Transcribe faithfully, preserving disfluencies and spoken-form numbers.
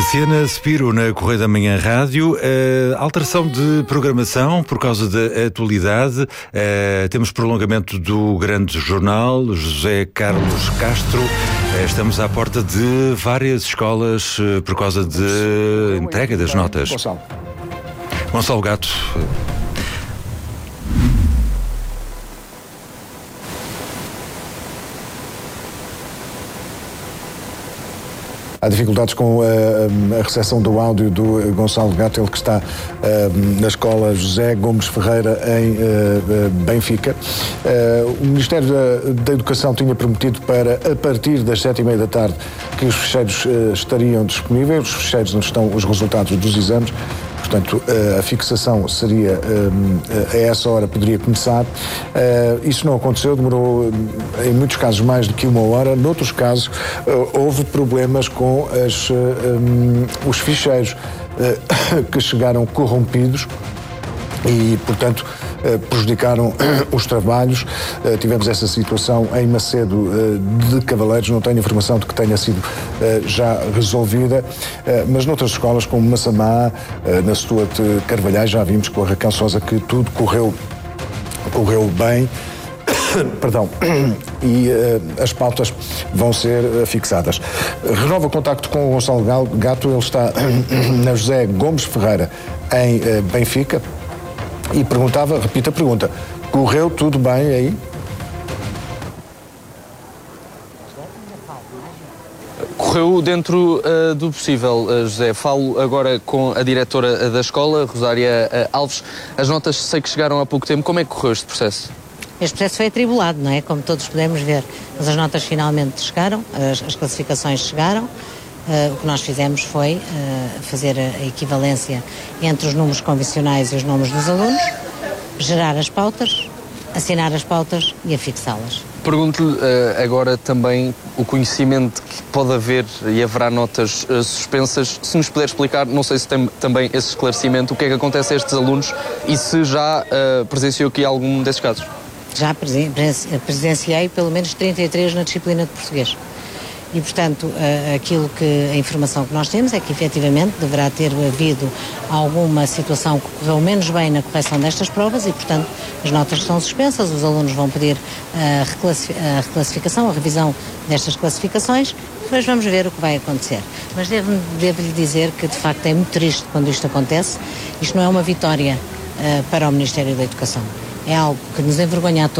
Luciana Spiro na Correio da Manhã Rádio. Uh, alteração de programação por causa da atualidade. Uh, temos prolongamento do grande jornal José Carlos Castro. Uh, estamos à porta de várias escolas uh, por causa de entrega das notas. Gonçalo. Gonçalo Gato. Há dificuldades com uh, a recepção do áudio do Gonçalo Gato, ele que está uh, na escola José Gomes Ferreira em uh, Benfica. Uh, o Ministério da, da Educação tinha prometido para, a partir das sete e meia da tarde, que os ficheiros uh, estariam disponíveis, os ficheiros onde estão os resultados dos exames. Portanto, a fixação seria, a essa hora poderia começar. Isso não aconteceu, demorou em muitos casos mais do que uma hora. Noutros casos, houve problemas com as, os ficheiros que chegaram corrompidos e, portanto, prejudicaram os trabalhos. Tivemos essa situação em Macedo de Cavaleiros, não tenho informação de que tenha sido já resolvida, mas noutras escolas como Massamá, na Stuart Carvalhais, já vimos com a Raquel Sousa que tudo correu, correu bem. Perdão, e uh, as pautas vão ser uh, fixadas. Renova o contacto com o Gonçalo Gato, ele está na José Gomes Ferreira em uh, Benfica. E perguntava, repito a pergunta, correu tudo bem aí? Correu dentro uh, do possível, uh, José. Falo agora com a diretora da escola, Rosária uh, Alves. As notas sei que chegaram há pouco tempo. Como é que correu este processo? Este processo foi atribulado, não é? Como todos podemos ver. Mas as notas finalmente chegaram, as, as classificações chegaram. Uh, o que nós fizemos foi uh, fazer a equivalência entre os números convencionais e os números dos alunos, gerar as pautas, assinar as pautas e afixá-las. Pergunto-lhe uh, agora também o conhecimento que pode haver e haverá notas uh, suspensas. Se nos puder explicar, não sei se tem também esse esclarecimento, o que é que acontece a estes alunos e se já uh, presenciou aqui algum desses casos? Já presen- presenciei pelo menos trinta e três na disciplina de português. E, portanto, aquilo que, a informação que nós temos é que, efetivamente, deverá ter havido alguma situação que correu menos bem na correção destas provas e, portanto, as notas são suspensas, os alunos vão pedir a, reclassific- a reclassificação, a revisão destas classificações, depois vamos ver o que vai acontecer. Mas devo, devo-lhe dizer que, de facto, é muito triste quando isto acontece. Isto não é uma vitória uh, para o Ministério da Educação. É algo que nos envergonha a todos.